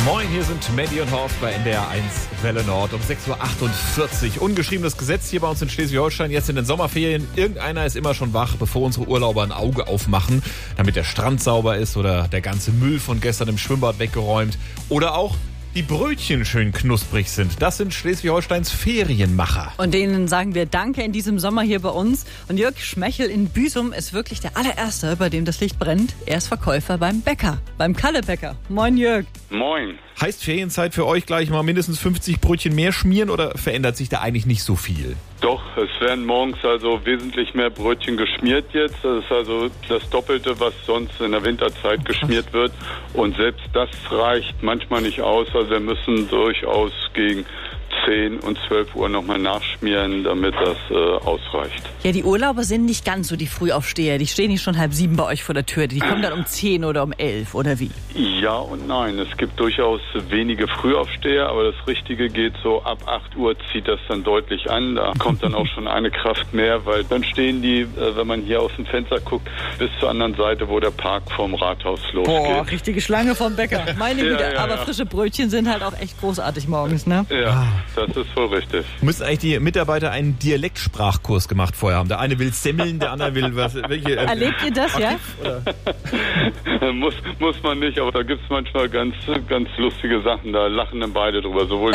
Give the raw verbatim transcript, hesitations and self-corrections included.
Moin, hier sind Maddie und Horst bei N D R eins Welle Nord um sechs Uhr achtundvierzig. Ungeschriebenes Gesetz hier bei uns in Schleswig-Holstein, jetzt in den Sommerferien. Irgendeiner ist immer schon wach, bevor unsere Urlauber ein Auge aufmachen, damit der Strand sauber ist oder der ganze Müll von gestern im Schwimmbad weggeräumt. Oder auch die Brötchen schön knusprig sind. Das sind Schleswig-Holsteins Ferienmacher. Und denen sagen wir Danke in diesem Sommer hier bei uns. Und Jörg Schmechel in Büsum ist wirklich der allererste, bei dem das Licht brennt. Er ist Verkäufer beim Bäcker, beim Kalle-Bäcker. Moin Jörg. Moin. Heißt Ferienzeit für euch gleich mal mindestens fünfzig Brötchen mehr schmieren oder verändert sich da eigentlich nicht so viel? Doch, es werden morgens also wesentlich mehr Brötchen geschmiert jetzt. Das ist also das Doppelte, was sonst in der Winterzeit geschmiert wird. Und selbst das reicht manchmal nicht aus. Also wir müssen durchaus gegen zehn und zwölf Uhr nochmal nachschmieren, damit das äh, ausreicht. Ja, die Urlauber sind nicht ganz so die Frühaufsteher. Die stehen nicht schon halb sieben bei euch vor der Tür. Die kommen dann um zehn oder um elf oder wie? Ja und nein. Es gibt durchaus wenige Frühaufsteher, aber das Richtige geht so ab acht Uhr zieht das dann deutlich an. Da kommt dann auch schon eine Kraft mehr, weil dann stehen die, äh, wenn man hier aus dem Fenster guckt, bis zur anderen Seite, wo der Park vom Rathaus losgeht. Boah, richtige Schlange vom Bäcker. Meine Güte, ja, ja, aber ja. frische Brötchen sind halt auch echt großartig morgens, ne? Ja, das ist wohl richtig. Müssen eigentlich die Mitarbeiter einen Dialektsprachkurs gemacht vorher haben? Der eine will Semmeln, der andere will was. Welche, äh, Erlebt ihr das, ja? muss, muss man nicht, aber da gibt es manchmal ganz, ganz lustige Sachen. Da lachen dann beide drüber, sowohl